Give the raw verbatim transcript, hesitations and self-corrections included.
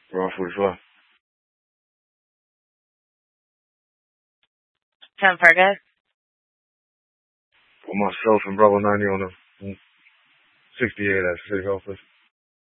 Ross, what is what? Tom Fargo? For myself and Brother ninety on the sixty-eight at City Hall, please.